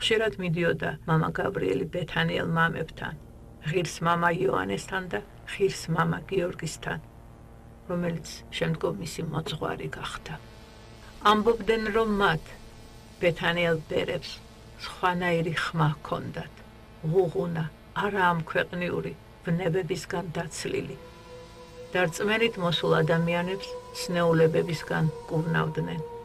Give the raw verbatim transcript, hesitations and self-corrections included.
ხშირად მიდიოდა მამა გაბრიელი ბეთანიელ მამებთან, ღირს მამა იოანესთან და ღირს მამა გიორგისთან, რომელიც შემდგომ მისი მოძღვარი გახდა. ამბობდნენ, რომ მათ ბეთანიელ ბერებს სხვანაირი ხმა ჰქონდათ, ღუღუნა, არაამქვეყნიური, ვნებებისგან დაცლილი. და რწმენით მოსულ ადამიანებს სნეულებებისგან კურნავდნენ.